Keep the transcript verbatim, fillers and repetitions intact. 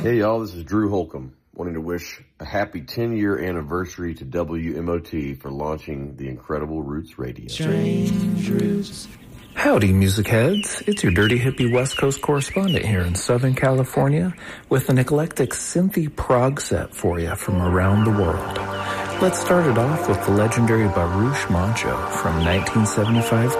Hey y'all, this is Drew Holcomb, wanting to wish a happy ten-year anniversary to W M O T for launching the incredible Roots Radio. Strange Roots. Howdy, music heads. It's your dirty hippie West Coast correspondent here in Southern California with an eclectic synthy prog set for you from around the world. Let's start it off with the legendary Baruch Mancho from nineteen seventy-five